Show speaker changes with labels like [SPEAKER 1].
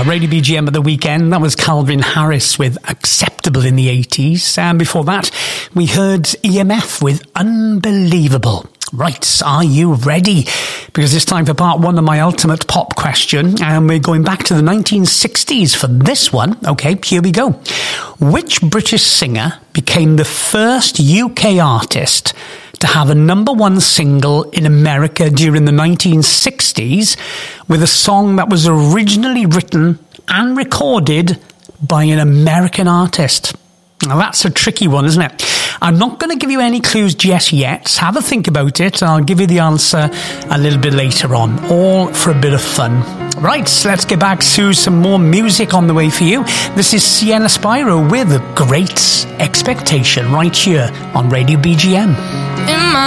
[SPEAKER 1] Radio BGM of the weekend. That was Calvin Harris with Acceptable in the 80s. And before that, we heard EMF with Unbelievable. Right, are you ready? Because it's time for part one of my ultimate pop question. And we're going back to the 1960s for this one. Okay, here we go. Which British singer became the first UK artist to have a number one single in America during the 1960s with a song that was originally written and recorded by an American artist? Now that's a tricky one, isn't it? I'm not going to give you any clues just yet. Have a think about it. I'll give you the answer a little bit later on, all for a bit of fun. Right, let's get back to some more music on the way for you. This is Sienna Spyro with Great Expectation right here on Radio BGM.